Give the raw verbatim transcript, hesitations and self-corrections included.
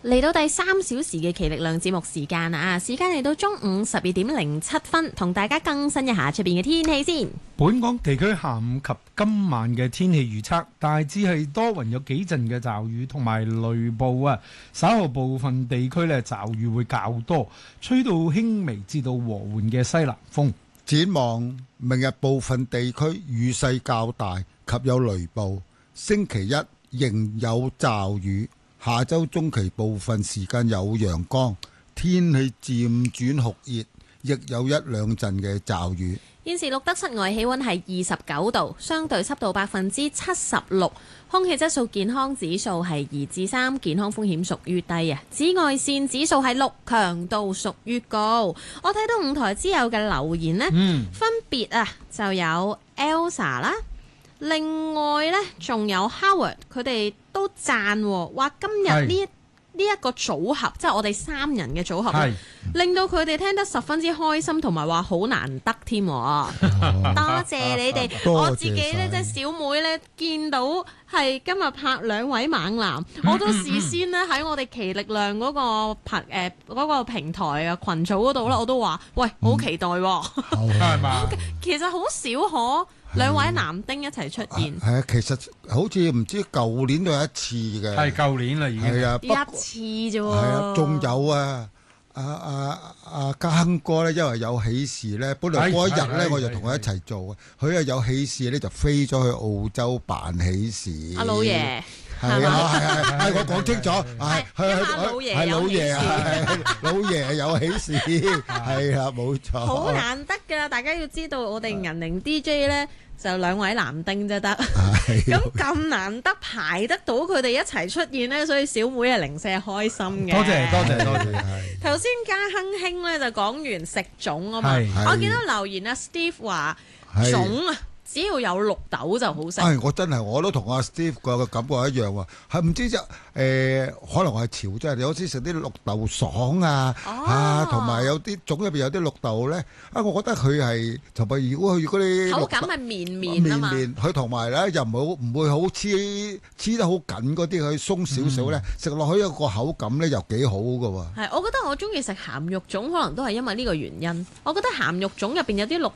嚟到第三小時嘅奇力量節目時間啊！時間嚟到中午十二點零七分，同大家更新一下出邊嘅天氣先。 本港地區下午及今晚嘅天氣預測大致係多雲，有幾陣嘅驟雨同埋雷暴啊！稍後部分地區呢驟雨會較多，吹到輕微至到和緩嘅西南風。 展望明日部分地區雨勢較大及有雷暴，星期一仍有驟雨。下周中期部分時間有陽光，天氣漸轉酷熱，亦有一兩陣嘅驟雨。 現時錄得室外氣溫係二十九度，相對濕度百分之七十六，空氣質素健康指數係二至三，健康風險屬於低啊。紫外線指數係六，強度屬於高。我睇到五台之友嘅留言呢，嗯、分別啊就有 Elsa 啦。另外呢，仲有 Howard， 佢哋都讚話今日呢一呢一個組合，即係我哋三人嘅組合，令到佢哋聽得十分之開心，同埋話好難得添。多謝你哋，我自己呢，即係小妹呢，見到係今日拍兩位猛男，我都事先呢喺我哋奇力量嗰個拍誒嗰個平台啊群組嗰度咧，我都話喂，好期待喎，係嘛？其實好少可。兩位男丁一齊出現， 係啊，其實好似唔知舊年都有一次嘅， 係舊年啦已經， 係啊， 一次啫喎， 係啊，仲有啊，阿阿阿家亨哥咧，因為有喜事咧，本來嗰一日咧我就同佢一齊做嘅，佢啊有喜事咧就飛咗去澳洲辦喜事， 阿老爺。 係啊，係係係，我講清楚，係係老爺係老爺啊，老爺有喜事，係啦，冇錯。 好難得㗎，大家要知道，我哋銀鈴 D J 咧就兩位男丁啫得，咁咁難得排得到佢哋一齊出現咧，所以小妹係零舍開心嘅。 多謝多謝多謝。 頭先家亨兄咧就講完食粽啊嘛，我見到留言啊 Steve 話粽啊。只要有綠豆就好食。 唉，我真係我都同阿 Steve 個感覺一樣喎，係唔知就誒、呃，可能係潮州，有時食啲綠豆爽啊，哦、啊，同埋有啲粽入邊有啲綠豆咧，啊，我覺得佢係同埋如果佢嗰啲口感係綿綿啊嘛， 綿綿，佢同埋咧又唔好唔會好黐黐得好緊嗰啲，佢鬆少少咧，食落、嗯、去一個口感咧又幾好㗎喎。 係，我覺得我中意食鹹肉粽，可能都係因為呢個原因。我覺得鹹肉粽入邊有啲綠